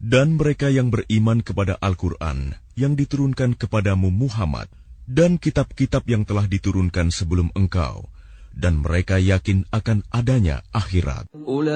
Dan mereka yang beriman kepada Al-Quran yang diturunkan kepadamu Muhammad, dan kitab-kitab yang telah diturunkan sebelum engkau, dan mereka yakin akan adanya akhirat.